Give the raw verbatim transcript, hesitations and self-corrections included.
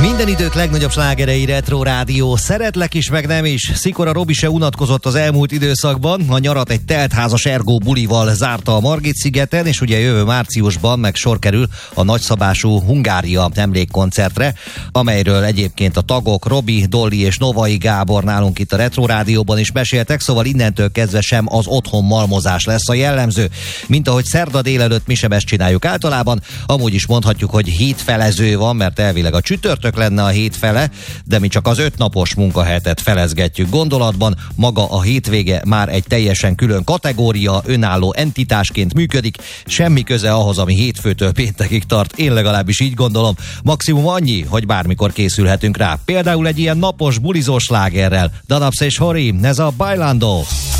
Minden idők legnagyobb slágerei, Retro Rádió. Szeretlek is, meg nem is. Szikora Robi se unatkozott az elmúlt időszakban. A nyarat egy teltházas ergó bulival zárta a Margit-szigeten, és ugye jövő márciusban meg sor kerül a nagyszabású Hungária emlékkoncertre, amelyről egyébként a tagok Robi, Dolly és Novai Gábor nálunk itt a Retro Rádióban is meséltek, szóval innentől kezdve sem az otthon malmozás lesz a jellemző. Mint ahogy szerda délelőtt mi sem ezt csináljuk általában, amúgy is mondhatjuk, hogy hétfelező van, mert elvileg a csütörtök lenne a hétfele, de mi csak az ötnapos munkahetet felezgetjük gondolatban. Maga a hétvége már egy teljesen külön kategória, önálló entitásként működik, semmi köze ahhoz, ami hétfőtől péntekig tart, én legalábbis így gondolom. Maximum annyi, hogy bármikor készülhetünk rá. Például egy ilyen napos bulizós slágerrel. Danaps és Hori, ez a Bailando.